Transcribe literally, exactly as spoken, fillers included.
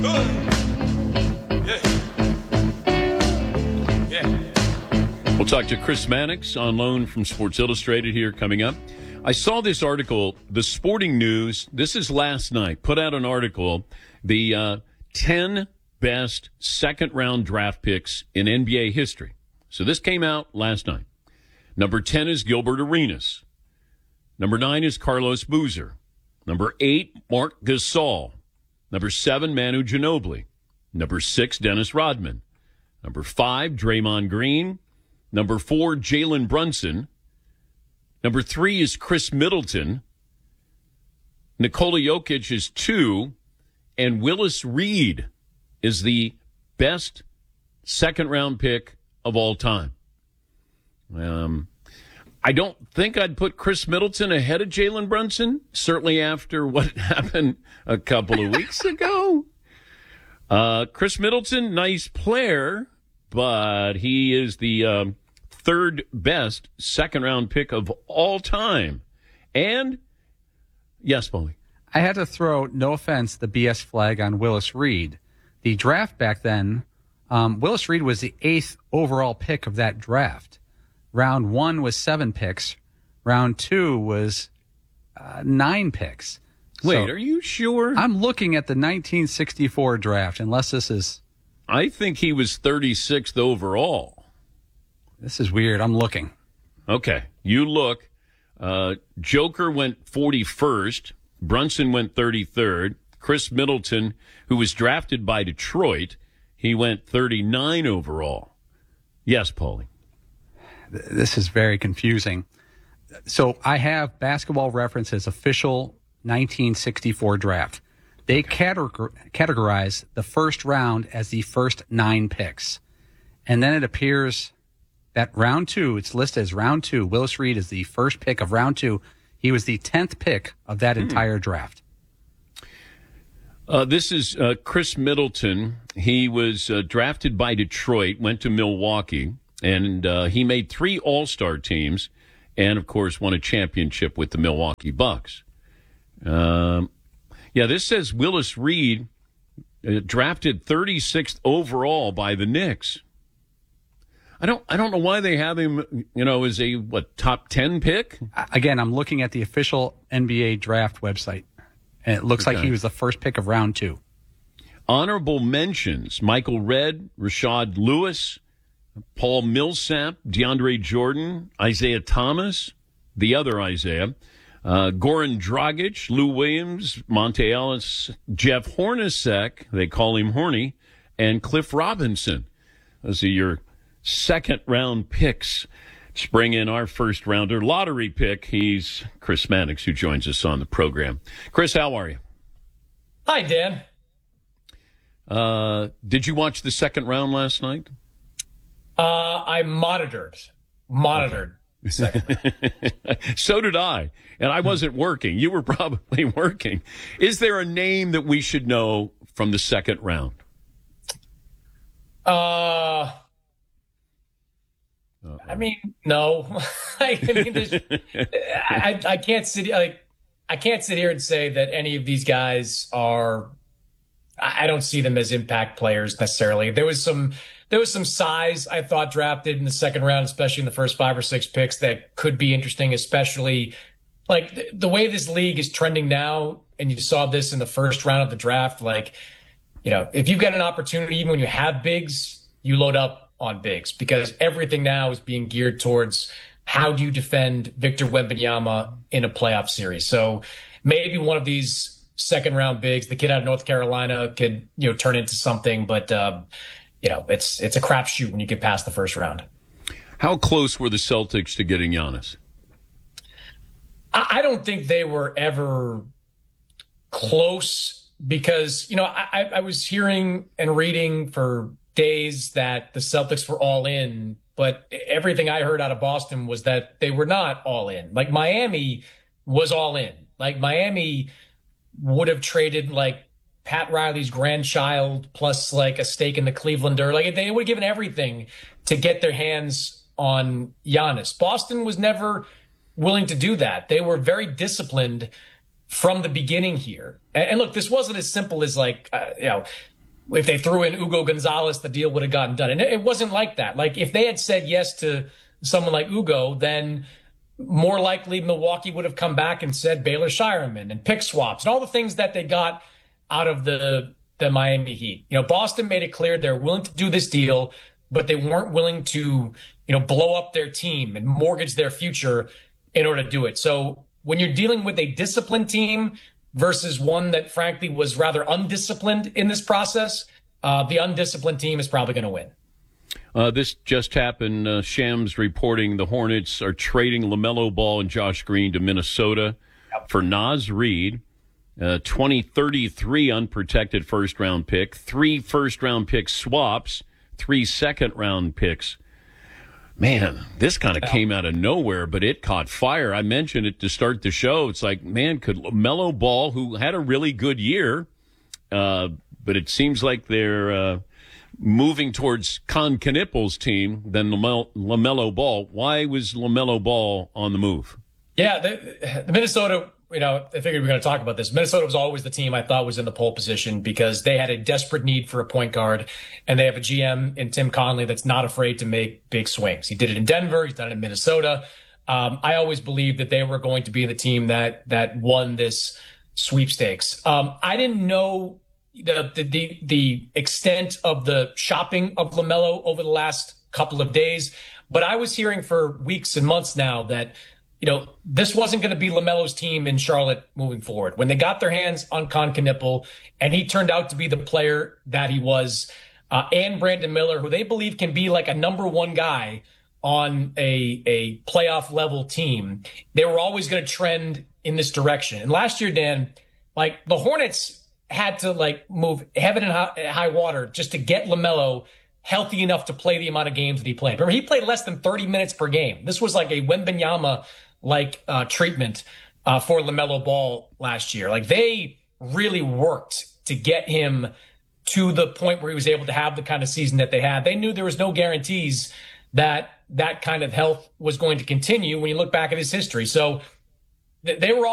We'll talk to Chris Mannix on loan from Sports Illustrated here coming up. I saw this article, the Sporting News, this is last night, put out an article, the uh, ten best second-round draft picks in N B A history. So this came out last night. Number ten is Gilbert Arenas. Number nine is Carlos Boozer. Number eight, Marc Gasol. Number seven, Manu Ginobili. Number six, Dennis Rodman. Number five, Draymond Green. Number four, Jalen Brunson. Number three is Chris Middleton. Nikola Jokic is two. And Willis Reed is the best second-round pick of all time. Um, I don't think I'd put Chris Middleton ahead of Jalen Brunson, certainly after what happened a couple of weeks ago. Uh, Chris Middleton, nice player, but he is the um, third best second-round pick of all time. And, yes, Paulie. I had to throw, no offense, the B S flag on Willis Reed. The draft back then, um, Willis Reed was the eighth overall pick of that draft. Round one was seven picks. Round two was uh, nine picks. Wait, So, are you sure? I'm looking at the nineteen sixty-four draft, unless this is... I think he was thirty-sixth overall. This is weird. I'm looking. Okay, you look. Uh, Joker went forty-first. Brunson went thirty-third. Chris Middleton, who was drafted by Detroit, he went thirty-nine overall. Yes, Paulie. This is very confusing. So I have Basketball Reference's official nineteen sixty-four draft. They categor- categorize the first round as the first nine picks. And then it appears that round two, it's listed as round two. Willis Reed is the first pick of round two. He was the tenth pick of that hmm. entire draft. Uh, this is uh, Chris Middleton. He was uh, drafted by Detroit, went to Milwaukee. And uh, he made three All-Star teams and, of course, won a championship with the Milwaukee Bucks. Um, yeah, this says Willis Reed uh, drafted thirty-sixth overall by the Knicks. I don't I don't know why they have him, you know, as a, what, top ten pick? Again, I'm looking at the official N B A draft website, and it looks okay. like he was the first pick of round two. Honorable mentions, Michael Redd, Rashad Lewis, Paul Millsap, DeAndre Jordan, Isaiah Thomas, the other Isaiah, uh, Goran Dragic, Lou Williams, Monte Ellis, Jeff Hornacek, they call him Horny, and Cliff Robinson. Those are your second-round picks. Let's bring in our first-rounder lottery pick. He's Chris Mannix, who joins us on the program. Chris, how are you? Hi, Dan. Uh, did you watch the second round last night? Uh, I monitored, monitored. Okay. So did I, and I wasn't working. You were probably working. Is there a name that we should know from the second round? Uh, Uh-oh. I mean, no. I mean, I, I can't sit like I can't sit here and say that any of these guys are. I don't see them as impact players necessarily. There was some. There was some size, I thought, drafted in the second round, especially in the first five or six picks, that could be interesting, especially like the, the way this league is trending now. And you saw this in the first round of the draft. Like, you know, if you've got an opportunity, even when you have bigs, you load up on bigs, because everything now is being geared towards how do you defend Victor Wembanyama in a playoff series. So maybe one of these second round bigs, the kid out of North Carolina, could, you know, turn into something. But, um, you know, it's it's a crapshoot when you get past the first round. How close were the Celtics to getting Giannis? I, I don't think they were ever close because, you know, I, I was hearing and reading for days that the Celtics were all in, but everything I heard out of Boston was that they were not all in. Like Miami was all in. Like Miami would have traded like Pat Riley's grandchild plus like a stake in the Clevelander. Like they would have given everything to get their hands on Giannis. Boston was never willing to do that. They were very disciplined from the beginning here. And, and look, this wasn't as simple as like, uh, you know, if they threw in Ugo Gonzalez, the deal would have gotten done. And it wasn't like that. Like if they had said yes to someone like Ugo, then more likely Milwaukee would have come back and said Baylor Shireman and pick swaps and all the things that they got out of the the Miami Heat. You know, Boston made it clear they're willing to do this deal, but they weren't willing to, you know, blow up their team and mortgage their future in order to do it. So when you're dealing with a disciplined team versus one that frankly was rather undisciplined in this process, uh, the undisciplined team is probably going to win. Uh, this just happened. Uh, Shams reporting the Hornets are trading LaMelo Ball and Josh Green to Minnesota yep. for Naz Reid, uh, twenty thirty-three unprotected first-round pick, three first-round pick swaps, three second-round picks. Man, this kind of came out of nowhere, but it caught fire. I mentioned it to start the show. It's like, man, could LaMelo Ball, who had a really good year, uh, but it seems like they're uh, – moving towards Con Knippel's team than LaMelo Ball. Why was LaMelo Ball on the move? Yeah, the, the Minnesota, you know, I figured we were going to talk about this. Minnesota was always the team I thought was in the pole position because they had a desperate need for a point guard, and they have a G M in Tim Conley that's not afraid to make big swings. He did it in Denver. He's done it in Minnesota. Um, I always believed that they were going to be the team that that won this sweepstakes. Um, I didn't know The, the the extent of the shopping of LaMelo over the last couple of days. But I was hearing for weeks and months now that, you know, this wasn't going to be LaMelo's team in Charlotte moving forward. When they got their hands on Con Knippel and he turned out to be the player that he was, uh, and Brandon Miller, who they believe can be like a number one guy on a, a playoff level team, they were always going to trend in this direction. And last year, Dan, like the Hornets had to like move heaven and high, high water just to get LaMelo healthy enough to play the amount of games that he played. Remember, he played less than thirty minutes per game. This was like a Wembanyama like uh, treatment uh, for LaMelo Ball last year. Like they really worked to get him to the point where he was able to have the kind of season that they had. They knew there was no guarantees that that kind of health was going to continue when you look back at his history. So th- they were all